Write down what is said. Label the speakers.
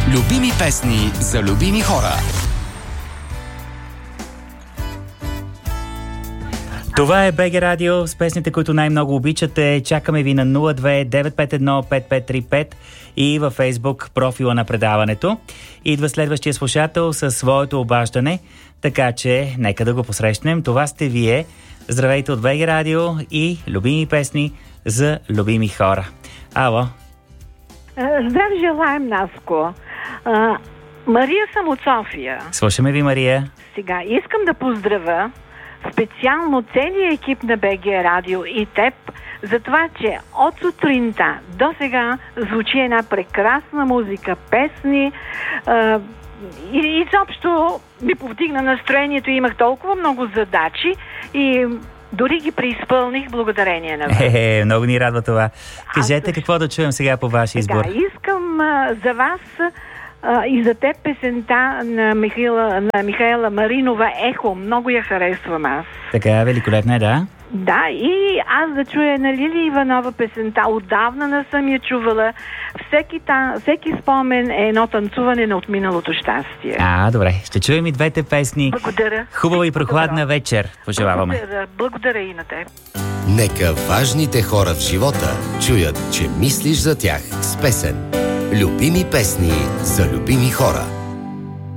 Speaker 1: Любими песни за любими хора.
Speaker 2: Това е БГ Радио с песните, които най-много обичате. Чакаме ви на 02-951-5535 и във Фейсбук профила на предаването. Идва следващия слушател със своето обаждане, така че нека да го посрещнем. Това сте вие. Здравейте от БГ Радио и любими песни за любими хора. Ало.
Speaker 3: Здрав желаем, Наско. Мария съм от София.
Speaker 2: Слушаме ви, Мария.
Speaker 3: Сега искам да поздравя специално целият екип на БГ Радио и теб за това, че от сутринта до сега звучи една прекрасна музика, песни и изобщо ми повдигна настроението. Имах толкова много задачи и дори ги преизпълних благодарение на вас.
Speaker 2: Много ни радва това. Кажете какво да чуем сега по ваш избор.
Speaker 3: Искам за вас и за теб песента на Михаела Маринова "Ехо". Много я харесвам аз.
Speaker 2: Така, великолепна е, да?
Speaker 3: Да, и аз да чуя на Лили Иванова песента. Отдавна не съм я чувала. Всеки спомен е едно танцуване на отминалото щастие.
Speaker 2: Добре. Ще чуем и двете песни.
Speaker 3: Благодаря.
Speaker 2: Хубава и прохладна вечер. Пожелаваме.
Speaker 3: Благодаря и на теб.
Speaker 4: Нека важните хора в живота чуят, че мислиш за тях с песен. Любими песни за любими хора.